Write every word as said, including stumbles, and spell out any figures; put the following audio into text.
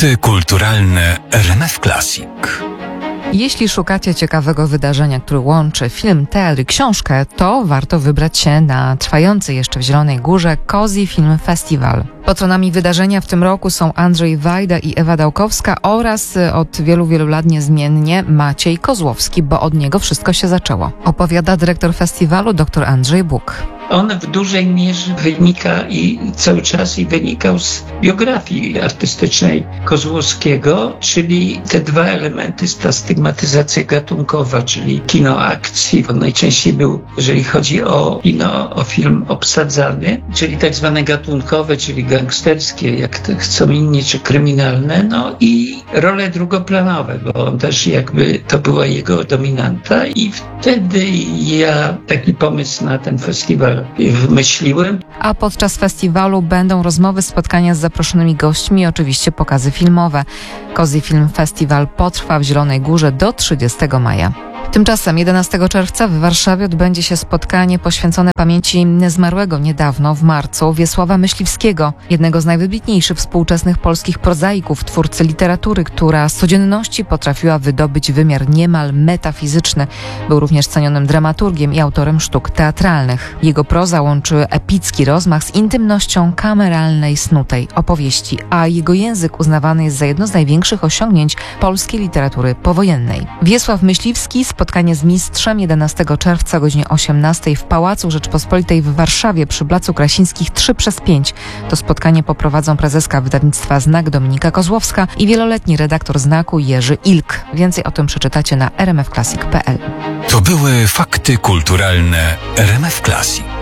Fakty kulturalne R M F Classic. Jeśli szukacie ciekawego wydarzenia, które łączy film, teatr i książkę, to warto wybrać się na trwający jeszcze w Zielonej Górze Cozy Film Festival. Patronami wydarzenia w tym roku są Andrzej Wajda i Ewa Dałkowska oraz od wielu, wielu lat niezmiennie Maciej Kozłowski, bo od niego wszystko się zaczęło. Opowiada dyrektor festiwalu dr Andrzej Buk. On w dużej mierze wynika i cały czas i wynikał z biografii artystycznej Kozłowskiego, czyli te dwa elementy, ta stygmatyzacja gatunkowa, czyli kino akcji. On najczęściej był, jeżeli chodzi o kino, o film obsadzany, czyli tak zwane gatunkowe, czyli gangsterskie, jak to chcą inni, czy kryminalne, no i role drugoplanowe, bo on też jakby to była jego dominanta i wtedy ja taki pomysł na ten festiwal wymyśliłem. A podczas festiwalu będą rozmowy, spotkania z zaproszonymi gośćmi i oczywiście pokazy filmowe. Cozy Film Festival potrwa w Zielonej Górze do trzydziestego maja. Tymczasem jedenastego czerwca w Warszawie odbędzie się spotkanie poświęcone pamięci zmarłego niedawno w marcu Wiesława Myśliwskiego, jednego z najwybitniejszych współczesnych polskich prozaików, twórcy literatury, która z codzienności potrafiła wydobyć wymiar niemal metafizyczny. Był również cenionym dramaturgiem i autorem sztuk teatralnych. Jego proza łączy epicki rozmach z intymnością kameralnej, snutej opowieści, a jego język uznawany jest za jedno z największych osiągnięć polskiej literatury powojennej. Wiesław Myśliwski, spotkanie z mistrzem jedenastego czerwca o godzinie osiemnastej w Pałacu Rzeczpospolitej w Warszawie przy Placu Krasińskich trzy przez pięć. To spotkanie poprowadzą prezeska wydawnictwa Znak Dominika Kozłowska i wieloletni redaktor Znaku Jerzy Ilk. Więcej o tym przeczytacie na r m f classic kropka p l. To były fakty kulturalne R M F Classic.